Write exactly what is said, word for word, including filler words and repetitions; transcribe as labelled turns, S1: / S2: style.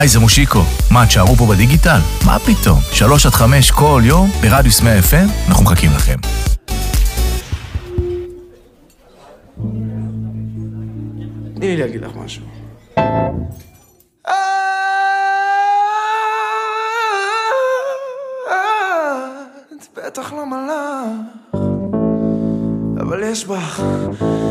S1: היי, זה מושיקו. מה, תשארו פה בדיגיטל? מה פתאום? שלוש עד חמש כל יום ברדיוס מאה אף אם, אנחנו מחכים לכם.
S2: תני לי להגיד לך משהו. את בטח לא מלאך, אבל יש בך